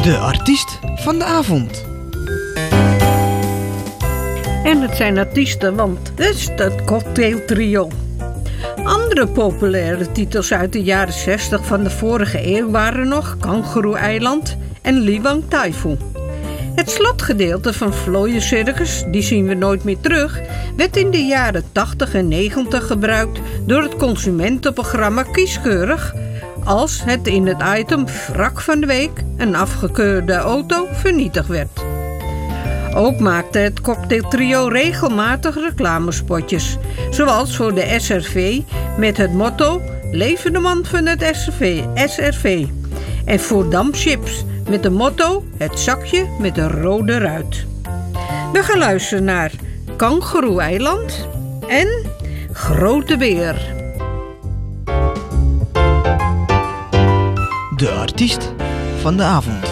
De artiest van de avond. En het zijn artiesten, want het is het cocktailtrio. Andere populaire titels uit de jaren 60 van de vorige eeuw waren nog Kangoeroe-eiland en Liwang Taifu. Het slotgedeelte van Vlooien Circus, die zien we nooit meer terug, werd in de jaren 80 en 90 gebruikt door het consumentenprogramma Kieskeurig, als het in het item Wrak van de Week een afgekeurde auto vernietigd werd. Ook maakte het cocktailtrio regelmatig reclamespotjes, zoals voor de SRV met het motto Leven de man van het SRV en voor Damchips met het motto Het zakje met de rode ruit. We gaan luisteren naar Kangoeroe-eiland en Grote Beer. De artiest van de avond.